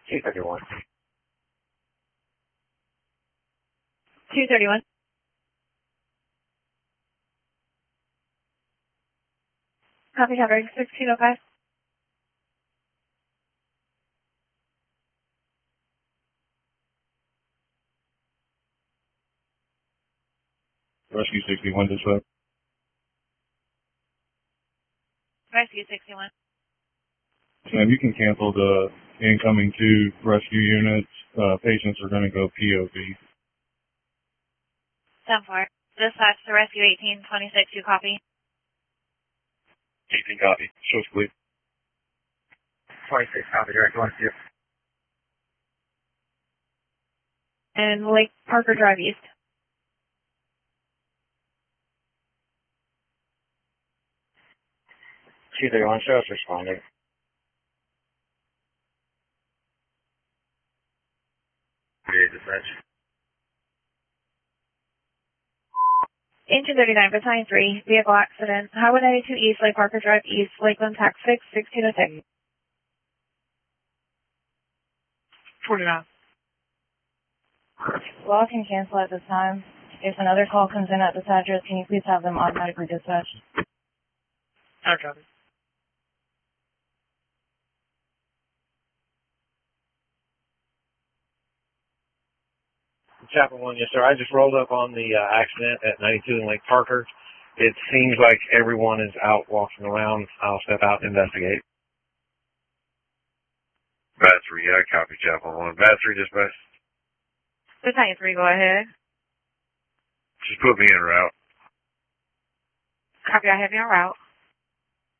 231. 231. Copy, covered. 1605. Rescue 61 dispatch. Rescue 61. Sam, you can cancel the incoming 2 rescue units. Patients are going to go POV. 10-4. Dispatch to rescue 1826, you copy. 18 copy. Show split. 26 copy, direct 1 2. And Lake Parker Drive East. 231, show us responding. Dispatch. 1839, Battalion 3, vehicle accident, Highway 92 East, Lake Parker Drive East, Lakeland, Tax 6, 1606. 29. Law can cancel at this time. If another call comes in at this address, can you please have them automatically dispatched? I copy. Chapel 1, yes, sir. I just rolled up on the accident at 92 in Lake Parker. It seems like everyone is out walking around. I'll step out and investigate. Battery, yeah, copy Chapel 1. Battery dispatch. Battalion 3, go ahead. Just put me en route. Copy, I have you en route.